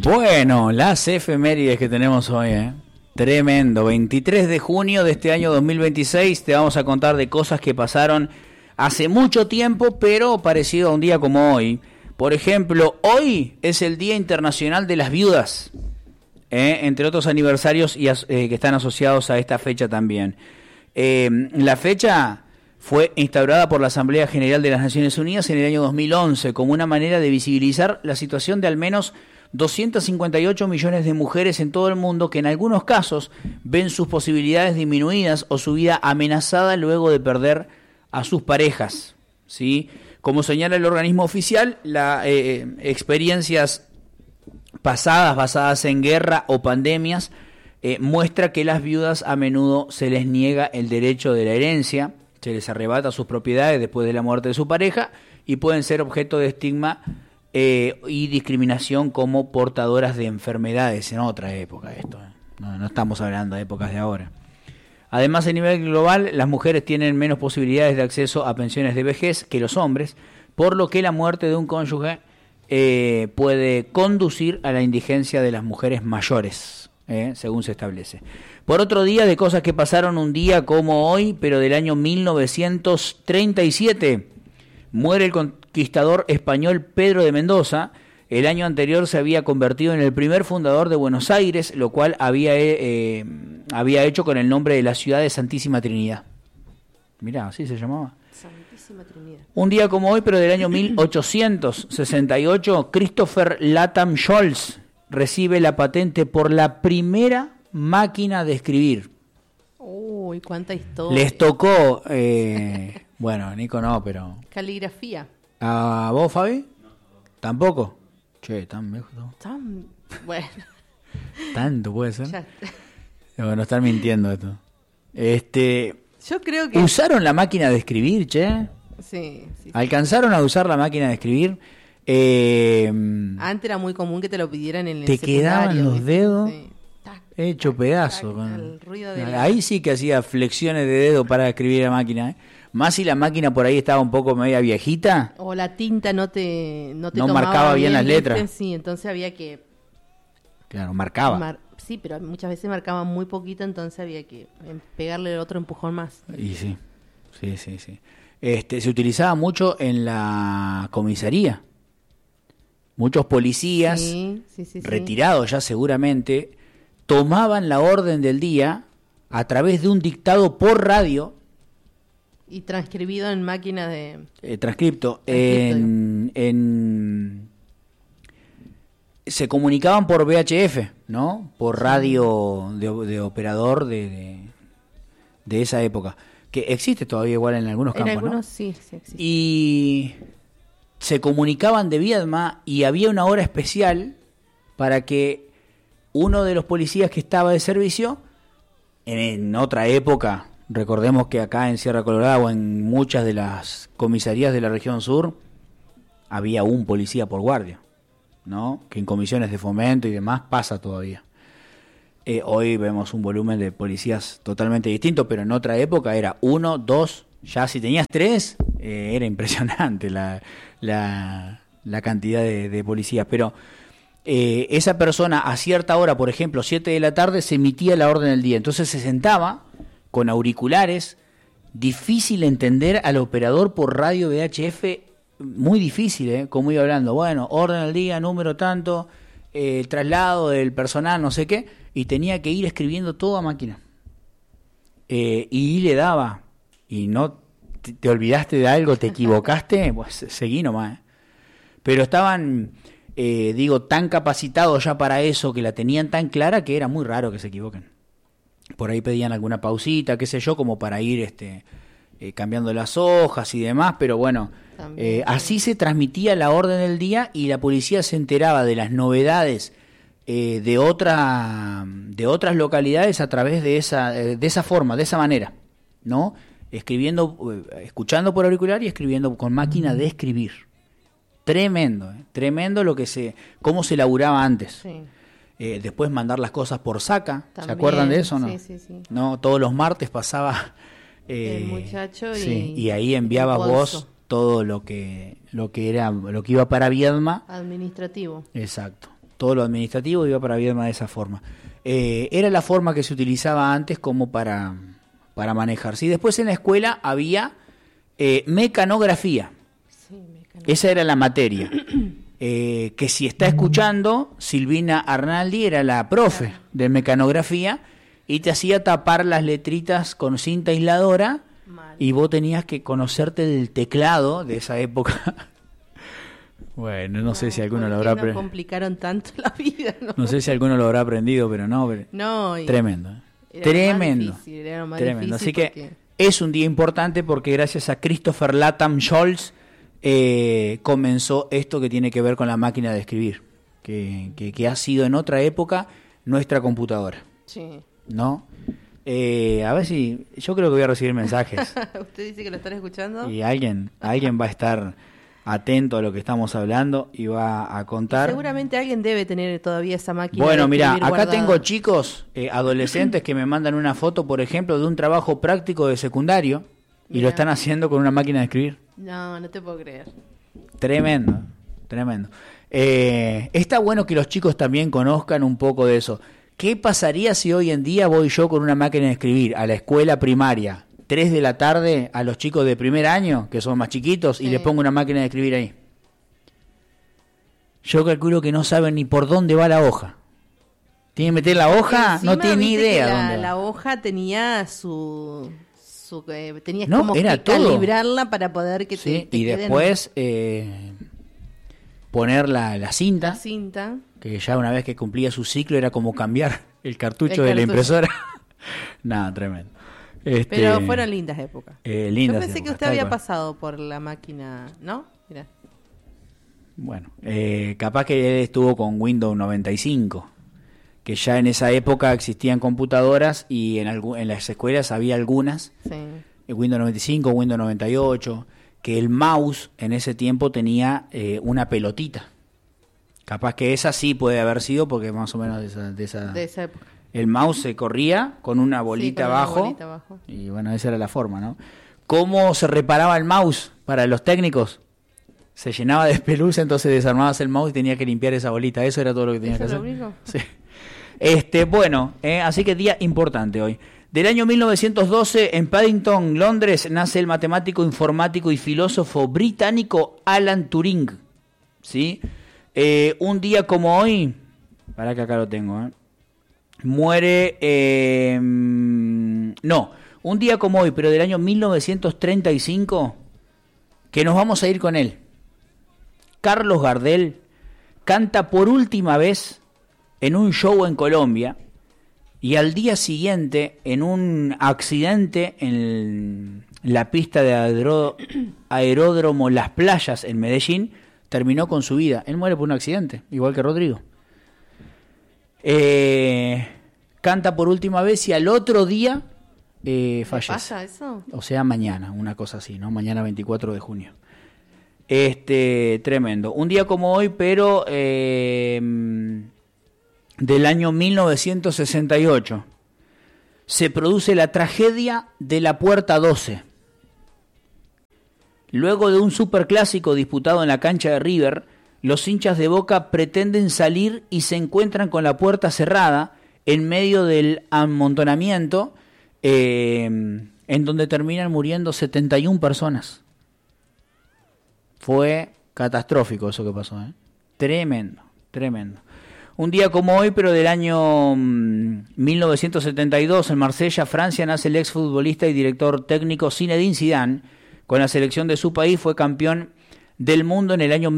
Bueno, las efemérides que tenemos hoy, tremendo. 23 de junio de este año 2026 te vamos a contar de cosas que pasaron hace mucho tiempo, pero parecido a un día como hoy. Por ejemplo, hoy es el Día Internacional de las Viudas, entre otros aniversarios que están asociados a esta fecha también. La fecha fue instaurada por la Asamblea General de las Naciones Unidas en el año 2011 como una manera de visibilizar la situación de al menos 258 millones de mujeres en todo el mundo que en algunos casos ven sus posibilidades disminuidas o su vida amenazada luego de perder a sus parejas, ¿sí? Como señala el organismo oficial, las experiencias pasadas basadas en guerra o pandemias muestra que las viudas a menudo se les niega el derecho de la herencia, se les arrebata sus propiedades después de la muerte de su pareja y pueden ser objeto de estigma y discriminación como portadoras de enfermedades en otra época. Esto no estamos hablando de épocas de ahora. Además, a nivel global, las mujeres tienen menos posibilidades de acceso a pensiones de vejez que los hombres, por lo que la muerte de un cónyuge puede conducir a la indigencia de las mujeres mayores, según se establece. Por otro día, de cosas que pasaron un día como hoy, pero del año 1937, muere el conquistador español Pedro de Mendoza. El año anterior se había convertido en el primer fundador de Buenos Aires, lo cual había hecho con el nombre de la ciudad de Santísima Trinidad. Mirá, así se llamaba. Santísima Trinidad. Un día como hoy, pero del año 1868, Christopher Latham Scholz recibe la patente por la primera máquina de escribir. Uy, cuánta historia. Les tocó, bueno, Nico no, pero... Caligrafía. ¿A vos, Fabi? ¿Tampoco? Che, tan viejo. Tan... Bueno. ¿Tanto puede ser? Ya. Bueno, están mintiendo esto. Yo creo que... ¿Usaron la máquina de escribir, che? Sí. ¿Alcanzaron a usar la máquina de escribir? Antes era muy común que te lo pidieran en el te secundario. Quedaban los dedos hecho pedazo. pedazo. El ruido de Ahí sí que hacía flexiones de dedo para escribir la máquina, Más si la máquina por ahí estaba un poco media viejita. O la tinta no marcaba bien las letras. Sí, entonces había que... Claro, marcaba. Sí, pero muchas veces marcaba muy poquito, entonces había que pegarle otro empujón más. Y sí. Se utilizaba mucho en la comisaría. Muchos policías, retirados ya seguramente, tomaban la orden del día a través de un dictado por radio. Y transcribido en máquina de... Transcripto. Se comunicaban por VHF, ¿no? Por radio de operador de esa época. Que existe todavía igual en algunos campos, en algunos, ¿no? Sí existe. Y se comunicaban de Viedma y había una hora especial para que uno de los policías que estaba de servicio, en otra época, recordemos que acá en Sierra Colorada o en muchas de las comisarías de la región sur, había un policía por guardia, ¿no? Que en comisiones de fomento y demás pasa todavía. Hoy vemos un volumen de policías totalmente distinto, pero en otra época era 1, 2, ya si tenías 3, era impresionante la cantidad de policías. Pero esa persona a cierta hora, por ejemplo 7 de la tarde, se emitía la orden del día. Entonces se sentaba con auriculares, difícil entender al operador por radio VHF, muy difícil, cómo iba hablando. Bueno, orden del día, número tanto, traslado del personal, no sé qué, y tenía que ir escribiendo todo a máquina. Y le daba, y no te olvidaste de algo, te equivocaste, pues seguí nomás. Pero estaban, tan capacitados ya para eso, que la tenían tan clara que era muy raro que se equivoquen. Por ahí pedían alguna pausita, qué sé yo, como para ir cambiando las hojas y demás, pero bueno, así se transmitía la orden del día y la policía se enteraba de las novedades de otras localidades a través de esa forma, de esa manera, ¿no? Escuchando por auricular y escribiendo con máquina de escribir. Tremendo cómo se laburaba antes. Sí. Después mandar las cosas por saca. También, ¿se acuerdan de eso, no? Sí. No, todos los martes pasaba el muchacho y ahí enviabas vos todo lo que iba para Viedma. Administrativo. Exacto. todo lo administrativo iba para Viedma de esa forma. Era la forma que se utilizaba antes como para manejarse. Y después en la escuela había mecanografía. Sí, Esa era la materia. Que si está escuchando, Silvina Arnaldi era la profe de mecanografía y te hacía tapar las letritas con cinta aisladora. Mal. Y vos tenías que conocerte del teclado de esa época. Bueno, no sé si alguno lo habrá aprendido. aprendido. Complicaron tanto la vida, ¿no? No sé si alguno lo habrá aprendido, pero no. No, y Tremendo. era Tremendo. más difícil, era más Tremendo. Así difícil que porque- es un día importante porque gracias a Christopher Latham Scholz comenzó esto que tiene que ver con la máquina de escribir, que ha sido en otra época nuestra computadora, Sí. ¿no? A ver si yo creo que voy a recibir mensajes ¿Usted dice que lo están escuchando? y alguien va a estar atento a lo que estamos hablando y va a contar. Seguramente alguien debe tener todavía esa máquina. Bueno, de mira, escribir acá guardada. tengo chicos, adolescentes que me mandan una foto, por ejemplo, de un trabajo práctico de secundario y Mirá. lo están haciendo con una máquina de escribir. No, no te puedo creer. Tremendo, tremendo. Está bueno que los chicos también conozcan un poco de eso. ¿Qué pasaría si hoy en día voy yo con una máquina de escribir a la escuela primaria, 3 de la tarde, a los chicos de primer año, que son más chiquitos, y Sí. les pongo una máquina de escribir ahí? Yo calculo que no saben ni por dónde va la hoja. ¿Tienen que meter la hoja? Encima, No tienen ni viste que idea la, dónde va. la hoja tenía tenías No, como era que todo. calibrarla para poder que Sí, te y queden después poner la la cinta, cinta. que ya una vez que cumplía su ciclo era como cambiar el cartucho El de la cartucho. impresora. Nada, tremendo. Pero fueron lindas épocas. Lindas Yo pensé que épocas, usted tal había cual. pasado por la máquina, ¿no? Mira. Bueno, capaz que él estuvo con Windows 95, que ya en esa época existían computadoras y en las escuelas había algunas, Sí. Windows 95, Windows 98, que el mouse en ese tiempo tenía una pelotita. Capaz que esa sí puede haber sido porque más o menos de esa... De esa época. El mouse se corría con una bolita Sí, con una abajo, bolita abajo. y bueno, esa era la forma, ¿no? ¿Cómo se reparaba el mouse para los técnicos? Se llenaba de pelusa, entonces desarmabas el mouse y tenías que limpiar esa bolita. Eso era todo lo que tenías que ¿Eso hacer. es lo único? Sí. Bueno, así que día importante hoy. Del año 1912, en Paddington, Londres, nace el matemático, informático y filósofo británico Alan Turing. ¿Sí? Un día como hoy, para que acá lo tengo, muere... no, un día como hoy, pero del año 1935, que nos vamos a ir con él. Carlos Gardel canta por última vez en un show en Colombia y al día siguiente, en un accidente en la pista de aeródromo Las Playas en Medellín, terminó con su vida. Él muere por un accidente, igual que Rodrigo. Canta por última vez y al otro día fallece. ¿Pasa eso? O sea, mañana, una cosa así, ¿no? Mañana 24 de junio. Tremendo. Un día como hoy, pero del año 1968, se produce la tragedia de la Puerta 12. Luego de un superclásico disputado en la cancha de River, los hinchas de Boca pretenden salir y se encuentran con la puerta cerrada en medio del amontonamiento, en donde terminan muriendo 71 personas. Fue catastrófico eso que pasó, ¿eh? Tremendo, tremendo. Un día como hoy, pero del año 1972, en Marsella, Francia, nace el exfutbolista y director técnico Zinedine Zidane. Con la selección de su país fue campeón del mundo en el año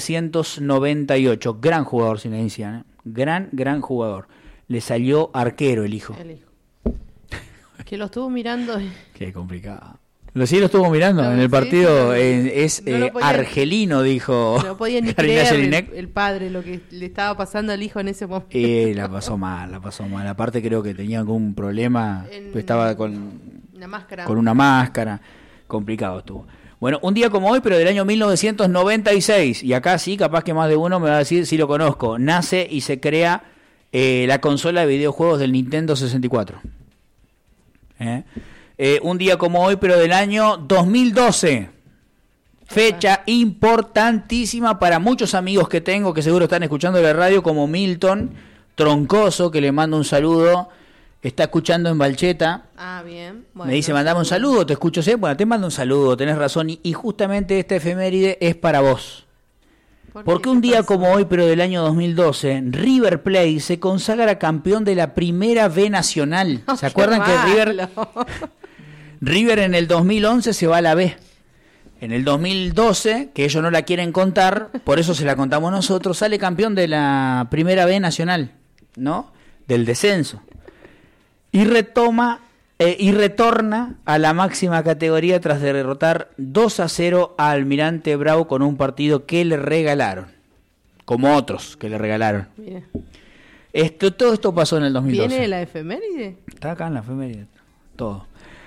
1998. Gran jugador Zinedine Zidane, ¿eh? Gran jugador. Le salió arquero el hijo. El hijo. Que lo estuvo mirando. Qué complicado. Sí lo estuvo mirando No, en el sí, partido. no, Es no lo podía- argelino, dijo. No podía ni Karina creer Jelinek. el padre lo que le estaba pasando al hijo en ese momento. La pasó mal. Aparte creo que tenía algún problema. Pues estaba con Una máscara. una máscara. Complicado estuvo. Bueno, un día como hoy, pero del año 1996. Y acá sí, capaz que más de uno me va a decir si lo conozco. Nace y se crea la consola de videojuegos del Nintendo 64. Un día como hoy, pero del año 2012. Fecha importantísima para muchos amigos que tengo que seguro están escuchando la radio, como Milton Troncoso, que le mando un saludo. Está escuchando en Balcheta. Ah, bien. Bueno, me dice, mandame un saludo, te escucho, ¿sí? Bueno, te mando un saludo, tenés razón. Y justamente esta efeméride es para vos. Porque un día como hoy, pero del año 2012, River Plate se consagra campeón de la Primera B Nacional. ¿Se acuerdan que River en el 2011 se va a la B? En el 2012, que ellos no la quieren contar, por eso se la contamos nosotros, sale campeón de la Primera B Nacional, ¿no? Del descenso. Y retorna a la máxima categoría tras derrotar 2-0 a Almirante Brown con un partido que le regalaron, como otros que le regalaron. Mira. Todo esto pasó en el 2012. ¿Viene la efeméride? Está acá en la efeméride, todo.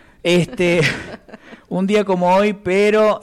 Un día como hoy, pero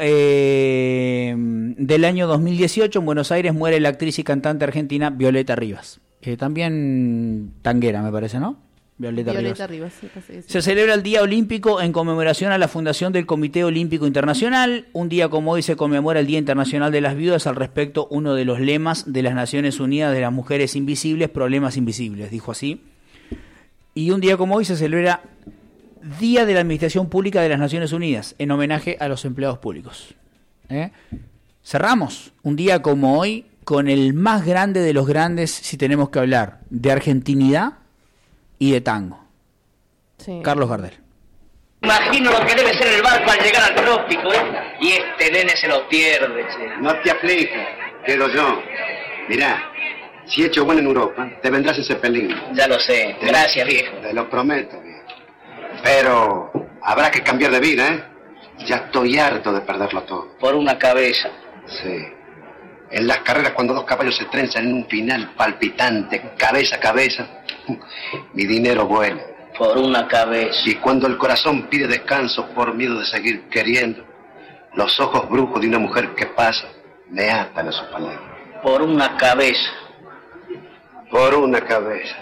del año 2018, en Buenos Aires muere la actriz y cantante argentina Violeta Rivas. También tanguera, me parece, ¿no? Violeta Rivas. Sí, se celebra el Día Olímpico en conmemoración a la fundación del Comité Olímpico Internacional. Un día como hoy se conmemora el Día Internacional de las Viudas. Al respecto, uno de los lemas de las Naciones Unidas de las Mujeres Invisibles, problemas invisibles, dijo así. Y un día como hoy se celebra Día de la Administración Pública de las Naciones Unidas, en homenaje a los empleados públicos. Cerramos un día como hoy con el más grande de los grandes, si tenemos que hablar de argentinidad y de tango. Sí. Carlos Gardel. Imagino lo que debe ser el barco al llegar al trópico, y este nene se lo pierde, che. No te aflijas, quedo yo. Mirá, si he hecho bueno en Europa, te vendrás ese pelín. Ya lo sé, gracias, viejo. Te lo prometo, viejo. Pero habrá que cambiar de vida, ¿eh? Ya estoy harto de perderlo todo. Por una cabeza. Sí. En las carreras, cuando dos caballos se trenzan en un final palpitante, cabeza a cabeza, mi dinero vuela. Por una cabeza. Y cuando el corazón pide descanso por miedo de seguir queriendo, los ojos brujos de una mujer que pasa me atan a sus palabras. Por una cabeza. Por una cabeza.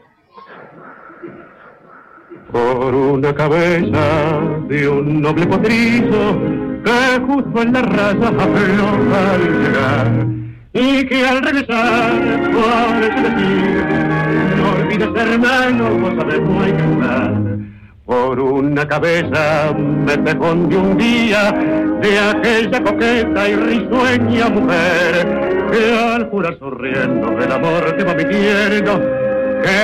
Por una cabeza de un noble potrillo que justo en la raya afloja al llegar y que al regresar parece decir: no olvides, hermano, vos sabés, no hay que jugar. Por una cabeza me dejó de un día de aquella coqueta y risueña mujer que al jurar sonriendo el amor que va mintiendo